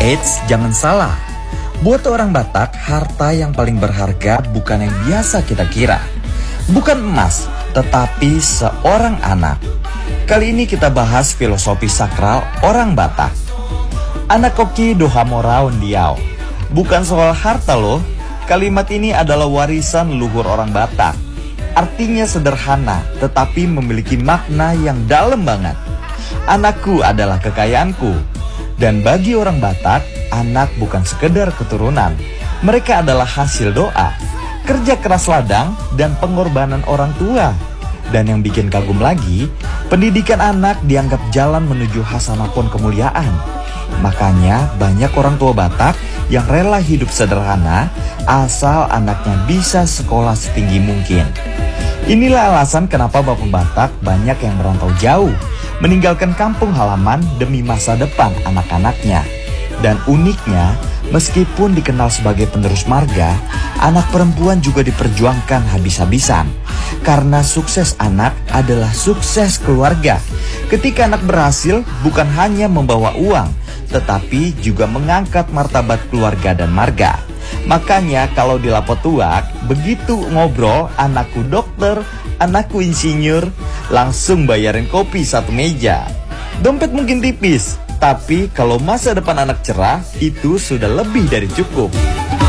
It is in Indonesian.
Eits, jangan salah. Buat orang Batak, harta yang paling berharga bukan yang biasa kita kira. Bukan emas, tetapi seorang anak. Kali ini kita bahas filosofi sakral orang Batak. Anak koki dohamora undiau. Bukan soal harta loh. Kalimat ini adalah warisan leluhur orang Batak. Artinya sederhana, tetapi memiliki makna yang dalam banget. Anakku adalah kekayaanku. Dan bagi orang Batak, anak bukan sekedar keturunan. Mereka adalah hasil doa, kerja keras ladang, dan pengorbanan orang tua. Dan yang bikin kagum lagi, pendidikan anak dianggap jalan menuju hasanapun kemuliaan. Makanya banyak orang tua Batak yang rela hidup sederhana asal anaknya bisa sekolah setinggi mungkin. Inilah alasan kenapa bapak Batak banyak yang merantau jauh, meninggalkan kampung halaman demi masa depan anak-anaknya. Dan uniknya, meskipun dikenal sebagai penerus marga, anak perempuan juga diperjuangkan habis-habisan. Karena sukses anak adalah sukses keluarga. Ketika anak berhasil, bukan hanya membawa uang, tetapi juga mengangkat martabat keluarga dan marga. Makanya kalau di Lapotuak, begitu ngobrol, anakku dokter, anakku insinyur, langsung bayarin kopi satu meja. Dompet mungkin tipis, tapi kalau masa depan anak cerah, itu sudah lebih dari cukup.